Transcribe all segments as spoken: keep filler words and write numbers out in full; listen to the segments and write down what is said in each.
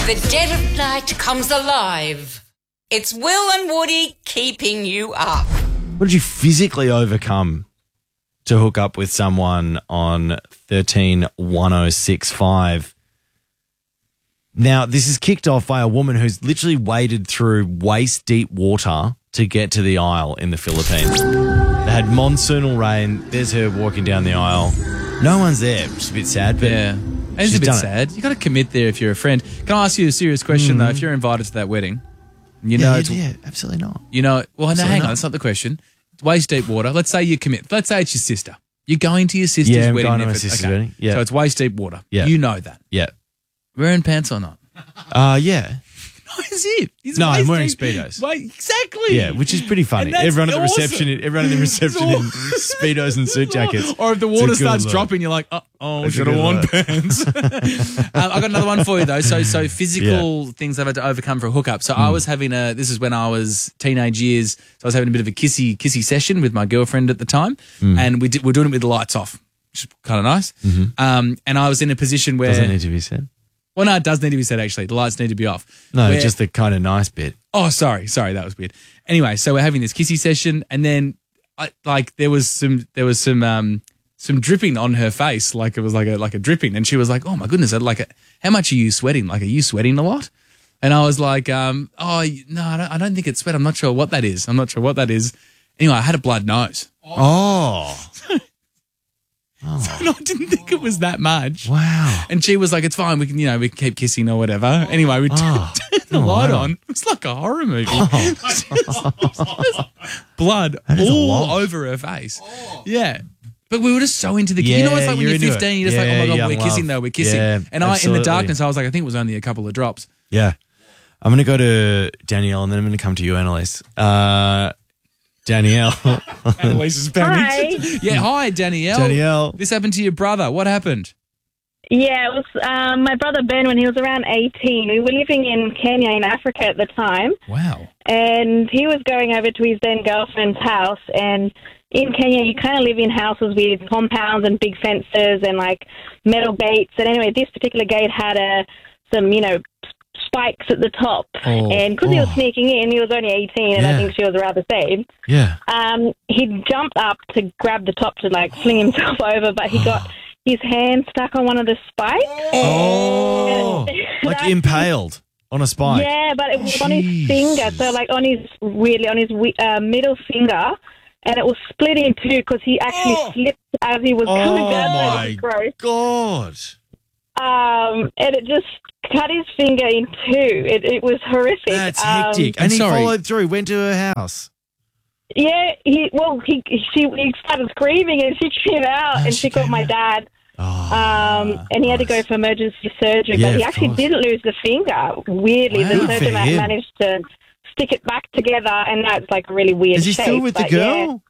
The dead of night comes alive. It's Will and Woody keeping you up. What did you physically overcome to hook up with someone on thirteen one oh six five? Now, this is kicked off by a woman who's literally waded through waist-deep water to get to the aisle in the Philippines. They had monsoonal rain. There's her walking down the aisle. No one's there, which is a bit sad. But yeah, it's she's a bit done it. sad. You got to commit there if you're a friend. Can I ask you a serious question, though? If you're invited to that wedding, you know, Yeah, it's, yeah, absolutely not. you know, well, no, Absolutely hang on, not. that's not the question. It's waist-deep water. Let's say you commit. Let's say it's your sister. You're going to your sister's Yeah, I'm wedding. going to if my it- sister's okay. wedding. Yeah. So it's waist-deep water. Yeah. You know that. Yeah. Wearing pants or not? Uh, yeah. That's it. It's No, I'm wearing waist-deep. Speedos. Wait, exactly. Yeah, which is pretty funny. And that's Everyone at the awesome. reception, everyone in the reception in Speedos and suit jackets. Or if the It's a water good starts look. dropping, you're like, oh, oh It's a should have good worn look. pants. um, I got another one for you though. So, so physical things I've had to overcome for a hookup. So I was having a. This is when I was teenage years. So I was having a bit of a kissy kissy session with my girlfriend at the time, and we did, we're doing it with the lights off, which is kind of nice. Um, and I was in a position where. Doesn't need to be said. Well, no, it does need to be said. Actually, the lights need to be off. No, Where- just the kind of nice bit. Oh, sorry, sorry, that was weird. Anyway, so we're having this kissy session, and then, I, like, there was some, there was some, um, some dripping on her face, like it was like a, like a dripping, and she was like, "Oh my goodness, I'd like, a, how much are you sweating? Like, are you sweating a lot?" And I was like, um, "Oh no, I don't, I don't think it's sweat. I'm not sure what that is. I'm not sure what that is." Anyway, I had a blood nose, Oh. and I didn't think it was that much. Wow. And she was like, "It's fine. We can, you know, we can keep kissing or whatever." Anyway, we Oh. turned the Oh, light wow. on. It was like a horror movie. Blood That is a all lot. over her face. Yeah. But we were just so into the kiss. you know, it's Yeah, like when you're you're into it. fifteen, you're just Yeah, like, oh my God, young we're kissing love. though, we're kissing. Yeah, and I, in absolutely. the darkness, I was like, I think it was only a couple of drops. Yeah. I'm going to go to Danielle and then I'm going to come to you, Annalise. Uh, Danielle. Annalise is panicked. Yeah, hi, Danielle. Danielle. This happened to your brother. What happened? Yeah, it was um, my brother Ben when he was around eighteen. We were living in Kenya in Africa at the time, Wow. and he was going over to his then girlfriend's house. And in Kenya, you kind of live in houses with compounds and big fences and like metal gates. And anyway, this particular gate had a some you know spikes at the top, Oh. and because he was Oh. sneaking in, he was only eighteen, and Yeah. I think she was around the same. Yeah. Um, he jumped up to grab the top to like fling himself over, but he got his hand stuck on one of the spikes. Oh. Like That- impaled on a spike. Yeah, but it was on his Jesus. finger, so like on his really on his wi- uh, middle finger, and it was split in two because he actually Oh. slipped as he was coming Oh, down. So it my was gross. God. Um, and it just cut his finger in two. It, it was horrific. That's Um, hectic. I'm And he sorry. followed through, went to her house. Yeah, he well he she he started screaming and she came out Oh, and she she called came my out. dad. Oh, Um, and he had to go nice. for emergency surgery, Yeah, but he of actually course. didn't lose the finger. Weirdly, Wow. the Good for surgeon ma- him. managed to stick it back together, and now it's like a really weird Is he shape. still with the but yeah. girl?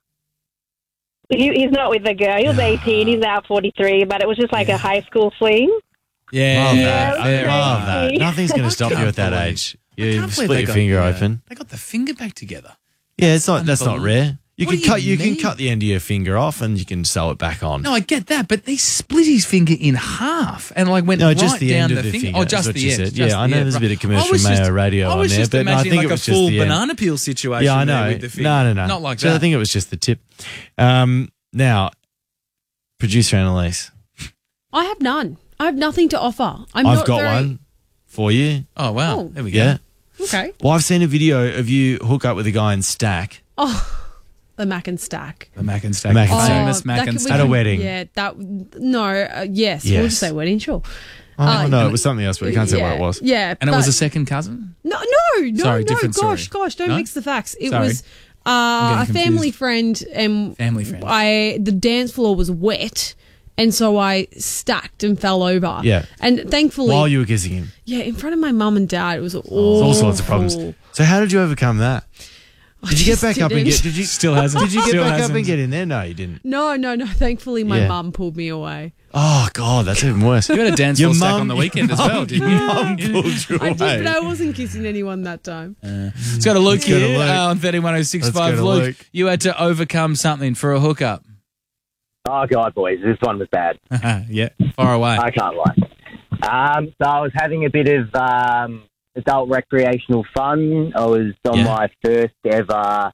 He, he's not with the girl. He was No. eighteen. He's now forty-three, but it was just like Yeah. a high school fling. Yeah. Love Yeah, that. it was I crazy. love that. Nothing's going to stop you at that Can't age. I You can't believe split they your got finger the, uh, open. They got the finger back together. Yeah, it's not. That's not rare. You What can do you cut. You can mean? cut the end of your finger off, and you can sew it back on. No, I get that, but they split his finger in half and like went No, right just the down end of the, the finger. finger. Oh, is just what the you end. said. just Yeah, I the know end, there's a right. bit of I commercial was just- Mayo radio I was on there, just but no, I imagining think like it was a just full the end. banana peel situation. Yeah, I there know. With the finger. No, no, no. Not like so that. I think it was just the tip. Um, now, producer Annalise, I have none. I have nothing to offer. I'm I've not got very- one for you. Oh wow, Oh. there we go. Yeah. Okay. Well, I've seen a video of you hook up with a guy in Stack. Oh, the Mac and Stack. The Mac and Stack. Mac and Stack. Famous Oh, Mac that and could- we Stack. At a can- wedding. Yeah, that. No, uh, yes, We'll Yes. just say wedding, sure. Oh, Uh, no, it was something else, but we can't say yeah, what it was. Yeah, And it was but- a second cousin. No, no, no, Sorry, no. different Gosh, story. gosh, don't No? mix the facts. It Sorry. was uh, a getting family confused. friend, and Family friend. I the dance floor was wet, and so I stacked and fell over. Yeah. and thankfully, While you were kissing him. yeah, in front of my mum and dad, it was There's awful. all sorts of problems. So how did you overcome that? I Did you get just back up and didn't. get? Did you Still hasn't. Did you get Still back up hasn't. and get in there? No, you didn't. No, no, no. Thankfully, my Yeah. mum pulled me away. Oh God, that's even worse. You had a dance Your floor stack mum- on the weekend as your well, mum- didn't your you? mum pulled you I did, away. but I wasn't kissing anyone that time. Let's go to Luke Let's go to here Luke. uh, on thirty one oh six Let's five. go to Luke, Luke. you had to overcome something for a hookup. Oh, God, boys, this one was bad. yeah, far away. I can't lie. Um, so I was having a bit of um, adult recreational fun. I was on Yeah. my first ever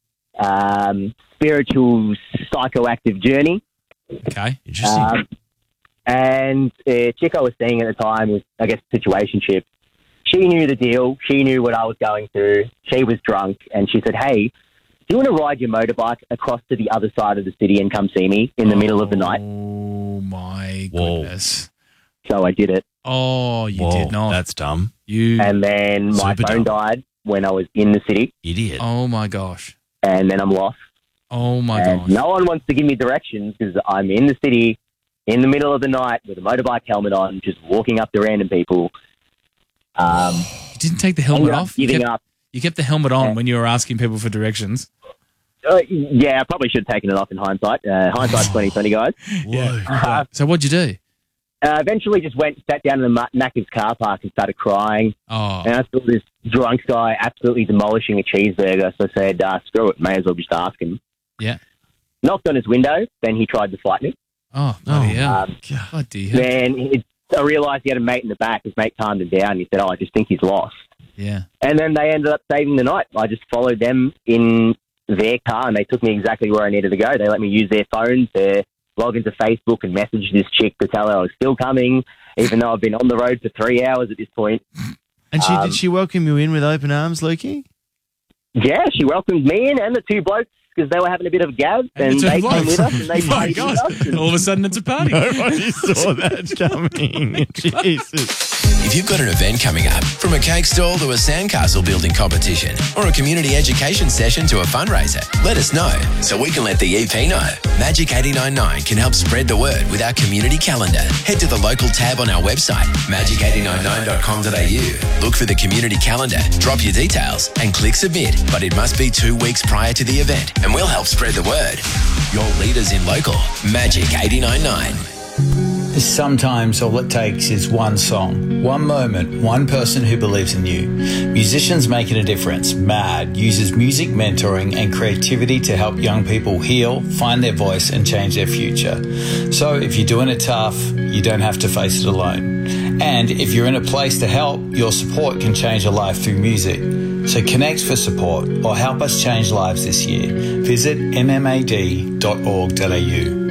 um, spiritual psychoactive journey. Okay. Interesting. Um, and a chick I was seeing at the time was, I guess, a situationship. She knew the deal. She knew what I was going through. She was drunk, and she said, "Hey, do you want to ride your motorbike across to the other side of the city and come see me in the middle of the night?" Oh, my Whoa. goodness. So I did it. Oh, you Whoa, did not. That's dumb. You. And then my Super phone dumb. died when I was in the city, Idiot. Oh, my gosh. and then I'm lost. Oh, my and gosh. no one wants to give me directions because I'm in the city in the middle of the night with a motorbike helmet on, just walking up to random people. Um, You didn't take the helmet ended up off? You giving kept, up. you kept the helmet on Yeah. when you were asking people for directions. Uh, yeah, I probably should have taken it off in hindsight. Uh, hindsight's twenty twenty, guys. Whoa. Uh, So what'd you do? uh, eventually, just went, sat down in the Ma- Macca's car park and started crying. Oh, And I saw this drunk guy absolutely demolishing a cheeseburger. So I said, uh, "Screw it, may as well just ask him." yeah. Knocked on his window. Then he tried to fight me. Oh, bloody Oh, hell. Um, Bloody hell. then it, I realised he had a mate in the back. His mate calmed him down. He said, "Oh, I just think he's lost." Yeah. And then they ended up saving the night. I just followed them in their car, and they took me exactly where I needed to go. They let me use their phones to log into Facebook and message this chick to tell her I was still coming, even though I've been on the road for three hours at this point. And she Um, did she welcome you in with open arms, Lukey? Yeah, she welcomed me in and the two blokes because they were having a bit of a gab, and, the two they blokes. came with us, and they Oh, my partied God. with us. And All of a sudden, it's a party. Nobody saw that coming. Jesus. If you've got an event coming up, from a cake stall to a sandcastle building competition or a community education session to a fundraiser, let us know so we can let the E P know. Magic eight nine nine can help spread the word with our community calendar. Head to the local tab on our website, magic eight nine nine dot com dot a u. Look for the community calendar, drop your details and click submit. But it must be two weeks prior to the event and we'll help spread the word. Your leaders in local, Magic eight nine nine. Sometimes all it takes is one song, one moment, one person who believes in you. Musicians Making a Difference, MAD, uses music mentoring and creativity to help young people heal, find their voice and change their future. So if you're doing it tough, you don't have to face it alone. And if you're in a place to help, your support can change a life through music. So connect for support or help us change lives this year. Visit m m a d dot org dot a u.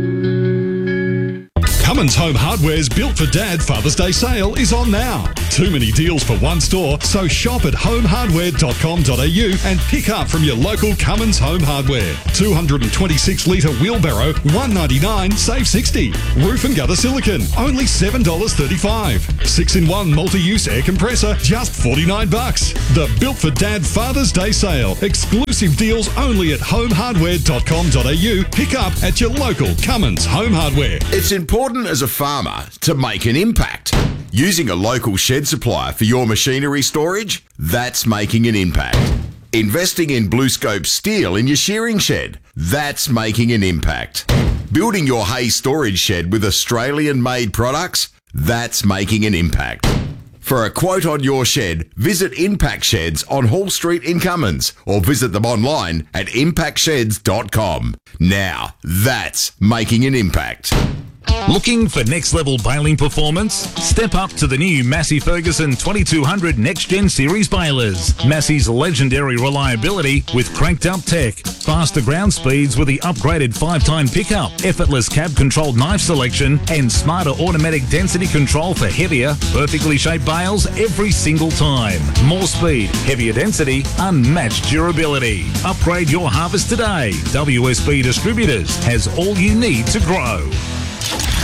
Cummins Home Hardware's Built for Dad Father's Day sale is on now. Too many deals for one store, so shop at home hardware dot com dot a u and pick up from your local Cummins Home Hardware. two hundred twenty-six litre wheelbarrow, one ninety-nine, save sixty. Roof and gutter silicone, only seven dollars thirty-five. six in one multi-use air compressor, just forty-nine bucks. The Built for Dad Father's Day sale. Exclusive deals only at home hardware dot com dot a u. Pick up at your local Cummins Home Hardware. It's important as a farmer to make an impact. Using a local shed supplier for your machinery storage, that's making an impact. Investing in BlueScope steel in your shearing shed, that's making an impact. Building your hay storage shed with Australian-made products, that's making an impact. For a quote on your shed, visit Impact Sheds on Hall Street in Cummins or visit them online at impact sheds dot com. Now, that's making an impact. Looking for next level baling performance? Step up to the new Massey Ferguson twenty-two hundred Next Gen Series balers. Massey's legendary reliability with cranked up tech, faster ground speeds with the upgraded five-time pickup, effortless cab controlled knife selection, and smarter automatic density control for heavier, perfectly shaped bales every single time. More speed, heavier density, unmatched durability. Upgrade your harvest today. W S B Distributors has all you need to grow.